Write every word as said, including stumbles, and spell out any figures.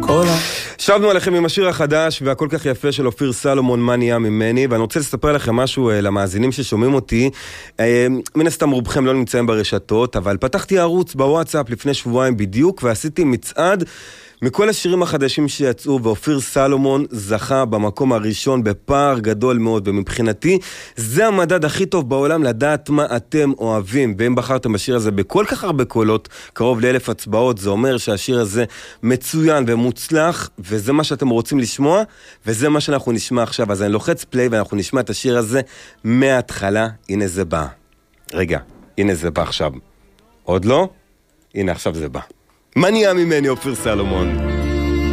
כל ה... שבנו עליכם עם השיר החדש והכל כך יפה של אופיר סלומון, מה נהיה ממני, ואני רוצה לספר לכם משהו למאזינים ששומעים אותי. מן הסתם רובכם לא נמצאים ברשתות, אבל פתחתי ערוץ בוואטסאפ לפני שבועיים בדיוק, ועשיתי מצעד מכל השירים החדשים שיצאו, ואופיר סלומון זכה במקום הראשון בפער גדול מאוד, ומבחינתי זה המדד הכי טוב בעולם לדעת מה אתם אוהבים. ואם בחרתם בשיר הזה בכל כך הרבה קולות, קרוב לאלף הצבעות, זה אומר שהשיר הזה מצוין ומוצלח, וזה מה שאתם רוצים לשמוע, וזה מה שאנחנו נשמע עכשיו. אז אני לוחץ פליי ואנחנו נשמע את השיר הזה מההתחלה. הנה זה בא. רגע, הנה זה בא עכשיו. עוד לא? הנה עכשיו זה בא. מה נהיה ממני, אופיר סלומון?